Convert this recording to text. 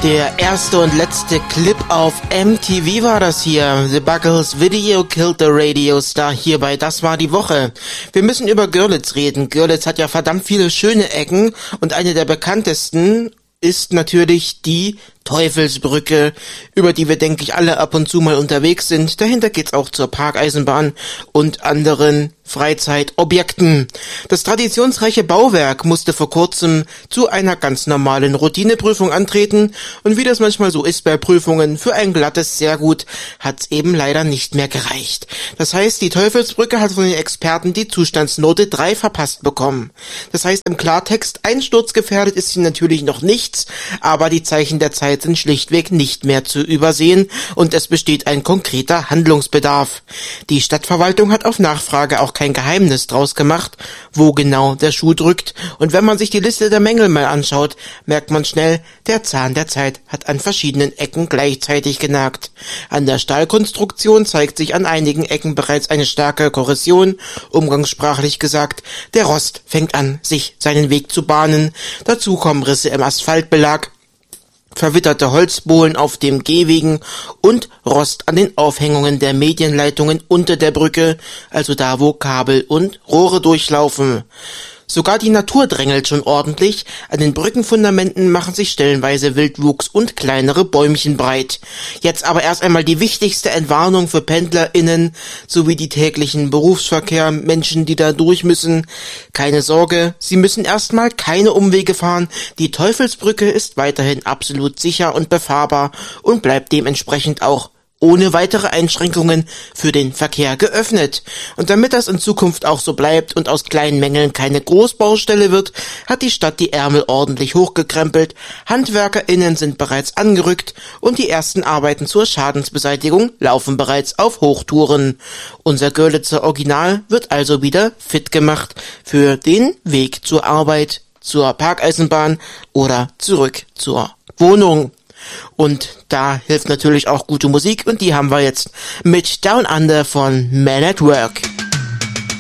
Der erste und letzte Clip auf MTV war das hier. The Buggles Video Killed the Radio Star hier bei Das war die Woche. Wir müssen über Görlitz reden. Görlitz hat ja verdammt viele schöne Ecken und eine der bekanntesten ist natürlich die Teufelsbrücke, über die wir, denke ich, alle ab und zu mal unterwegs sind. Dahinter geht's auch zur Parkeisenbahn und anderen Freizeitobjekten. Das traditionsreiche Bauwerk musste vor kurzem zu einer ganz normalen Routineprüfung antreten und wie das manchmal so ist bei Prüfungen, für ein glattes sehr gut hat's eben leider nicht mehr gereicht. Das heißt, die Teufelsbrücke hat von den Experten die Zustandsnote 3 verpasst bekommen. Das heißt im Klartext, einsturzgefährdet ist sie natürlich noch nichts, aber die Zeichen der Zeit sind schlichtweg nicht mehr zu übersehen und es besteht ein konkreter Handlungsbedarf. Die Stadtverwaltung hat auf Nachfrage auch kein Geheimnis draus gemacht, wo genau der Schuh drückt, und wenn man sich die Liste der Mängel mal anschaut, merkt man schnell, der Zahn der Zeit hat an verschiedenen Ecken gleichzeitig genagt. An der Stahlkonstruktion zeigt sich an einigen Ecken bereits eine starke Korrosion, umgangssprachlich gesagt, der Rost fängt an, sich seinen Weg zu bahnen, dazu kommen Risse im Asphaltbelag, verwitterte Holzbohlen auf dem Gehwegen und Rost an den Aufhängungen der Medienleitungen unter der Brücke, also da, wo Kabel und Rohre durchlaufen. Sogar die Natur drängelt schon ordentlich, an den Brückenfundamenten machen sich stellenweise Wildwuchs und kleinere Bäumchen breit. Jetzt aber erst einmal die wichtigste Entwarnung für PendlerInnen sowie die täglichen Berufsverkehr, Menschen, die da durch müssen. Keine Sorge, sie müssen erstmal keine Umwege fahren, die Teufelsbrücke ist weiterhin absolut sicher und befahrbar und bleibt dementsprechend auch ohne weitere Einschränkungen für den Verkehr geöffnet. Und damit das in Zukunft auch so bleibt und aus kleinen Mängeln keine Großbaustelle wird, hat die Stadt die Ärmel ordentlich hochgekrempelt, HandwerkerInnen sind bereits angerückt und die ersten Arbeiten zur Schadensbeseitigung laufen bereits auf Hochtouren. Unser Görlitzer Original wird also wieder fit gemacht für den Weg zur Arbeit, zur Parkeisenbahn oder zurück zur Wohnung. Und da hilft natürlich auch gute Musik und die haben wir jetzt mit Down Under von Man at Work.